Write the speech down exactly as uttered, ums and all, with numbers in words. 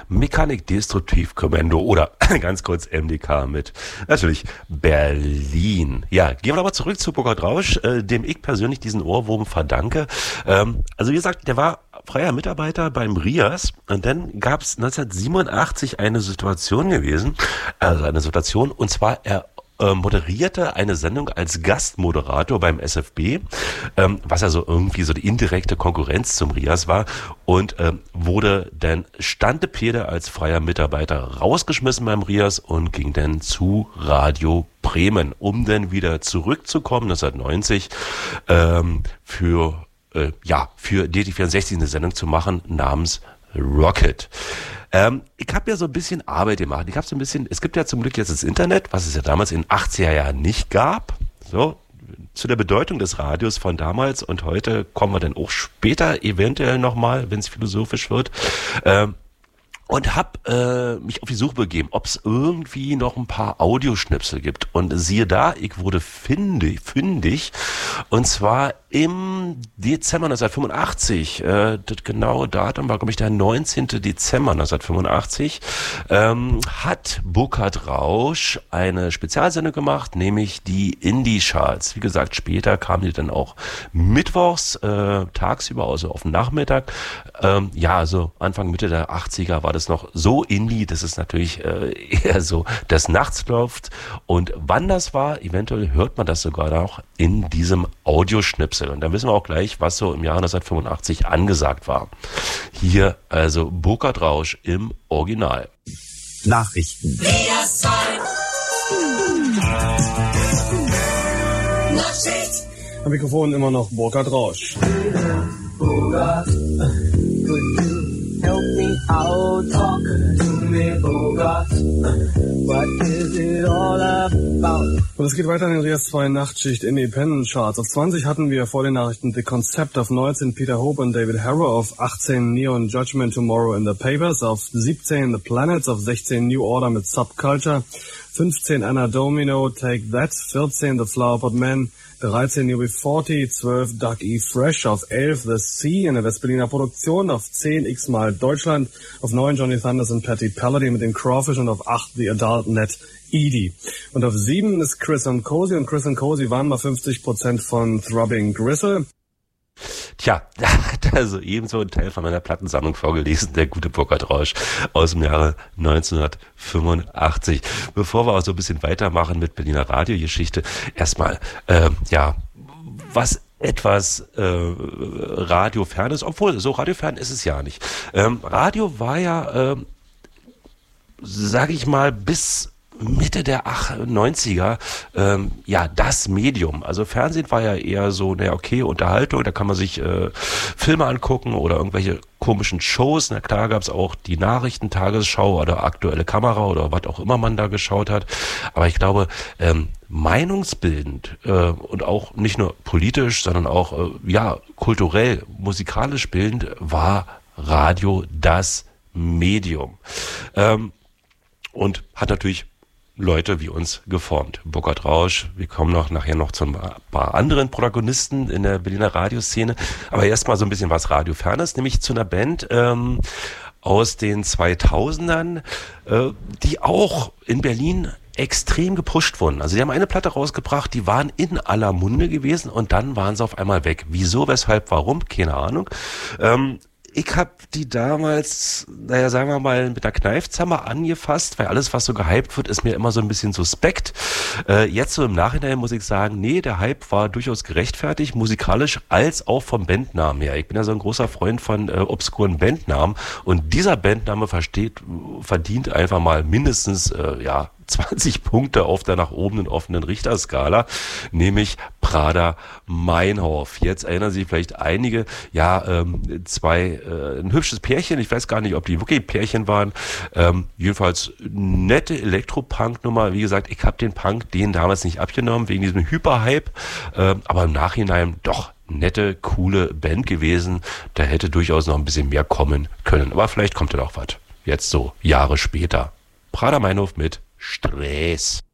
Mechanik-Destruktiv-Kommando oder ganz kurz M D K mit natürlich Berlin. Ja, gehen wir aber zurück zu Burkhard Rausch, äh, dem ich persönlich diesen Ohrwurm verdanke. Ähm, also wie gesagt, der war freier Mitarbeiter beim R I A S und dann gab es neunzehnhundertsiebenundachtzig eine Situation gewesen, also eine Situation, und zwar er äh, moderierte eine Sendung als Gastmoderator beim S F B, ähm, was ja so irgendwie so die indirekte Konkurrenz zum R I A S war, und ähm, wurde dann Standepede als freier Mitarbeiter rausgeschmissen beim R I A S und ging dann zu Radio Bremen, um dann wieder zurückzukommen neunzehnhundertneunzig ähm, für äh, ja für D T vierundsechzig eine Sendung zu machen namens Rocket. Ähm, ich habe ja so ein bisschen Arbeit gemacht. Ich habe so ein bisschen, es gibt ja zum Glück jetzt das Internet, was es ja damals in den achtziger Jahren nicht gab. So, zu der Bedeutung des Radios von damals und heute kommen wir dann auch später eventuell nochmal, wenn es philosophisch wird. Ähm, Und hab äh, mich auf die Suche begeben, ob es irgendwie noch ein paar Audioschnipsel gibt. Und siehe da, ich wurde fündig, fündig. Und zwar im Dezember neunzehnhundertfünfundachtzig. Äh, das genaue Datum war, glaube ich, der neunzehnten Dezember neunzehnhundertfünfundachtzig. Ähm, hat Burkhard Rausch eine Spezialsendung gemacht, nämlich die Indie-Charts. Wie gesagt, später kamen die dann auch mittwochs, äh, tagsüber, also auf den Nachmittag. Ähm, ja, also Anfang, Mitte der achtziger war das noch so Indie, dass es natürlich äh, eher so des Nachts läuft. Und wann das war, eventuell hört man das sogar noch in diesem Audioschnipsel. Und dann wissen wir auch gleich, was so im Jahr neunzehnhundertfünfundachtzig angesagt war. Hier also Burkhard Rausch im Original. Nachrichten. Am Mikrofon immer noch Burkhard Rausch. Burkhard, help me out, talk to me, Burkhard. What is it all about? Und es geht weiter in den R I A S zwei Nachtschicht Independent Charts. Auf zwanzig hatten wir vor den Nachrichten The Concept, auf neunzehn Peter Hope und David Harrow, auf achtzehn Neon Judgment Tomorrow in the Papers, auf siebzehn The Planets, auf sechzehn New Order mit Subculture, fünfzehn Anna Domino, Take That, vierzehn The Flowerpot Man, dreizehn U B vierzig, zwölf Doug E. Fresh, auf elf The Sea, eine Westberliner Produktion, auf zehn X-Mal Deutschland, auf neun Johnny Thunders und Patty Paladin mit den Crawfish und auf acht The Adult Net Edie. Und auf sieben ist Chris and Cozy, und Chris and Cozy waren mal fünfzig Prozent von Throbbing Gristle. Tja, da hat also ebenso ein Teil von meiner Plattensammlung vorgelesen, der gute Burkhard Rausch aus dem Jahre neunzehnhundertfünfundachtzig. Bevor wir auch so ein bisschen weitermachen mit Berliner Radiogeschichte, erstmal, äh, ja, was etwas äh, Radiofernes, obwohl so radiofern ist es ja nicht. Ähm, Radio war ja, äh, sag ich mal, bis Mitte der neunziger, ähm, ja, das Medium. Also Fernsehen war ja eher so, naja, okay, Unterhaltung, da kann man sich äh, Filme angucken oder irgendwelche komischen Shows. Na klar gab es auch die Nachrichtentagesschau oder aktuelle Kamera oder was auch immer man da geschaut hat. Aber ich glaube, ähm, meinungsbildend äh, und auch nicht nur politisch, sondern auch, äh, ja, kulturell, musikalisch bildend war Radio das Medium. Ähm, und hat natürlich Leute wie uns geformt. Burkhard Rausch, wir kommen noch nachher noch zu ein paar anderen Protagonisten in der Berliner Radioszene, aber erstmal so ein bisschen was Radiofernes, nämlich zu einer Band ähm, aus den zweitausendern, äh, die auch in Berlin extrem gepusht wurden. Also die haben eine Platte rausgebracht, die waren in aller Munde gewesen und dann waren sie auf einmal weg. Wieso, weshalb, warum? Keine Ahnung. Ähm, Ich habe die damals, naja, sagen wir mal, mit der Kneifzange angefasst, weil alles, was so gehypt wird, ist mir immer so ein bisschen suspekt. Äh, jetzt so im Nachhinein muss ich sagen, nee, der Hype war durchaus gerechtfertigt, musikalisch als auch vom Bandnamen her. Ich bin ja so ein großer Freund von äh, obskuren Bandnamen und dieser Bandname versteht, verdient einfach mal mindestens, äh, ja, zwanzig Punkte auf der nach oben offenen Richterskala, nämlich Prader Meinhof. Jetzt erinnern sich vielleicht einige, ja, ähm, zwei, äh, ein hübsches Pärchen, ich weiß gar nicht, ob die wirklich Pärchen waren, ähm, jedenfalls nette Elektropunk-Nummer. Wie gesagt, ich habe den Punk denen damals nicht abgenommen, wegen diesem Hyperhype, äh, aber im Nachhinein doch nette, coole Band gewesen, da hätte durchaus noch ein bisschen mehr kommen können, aber vielleicht kommt ja noch was, jetzt so Jahre später. Prader Meinhof mit Stress.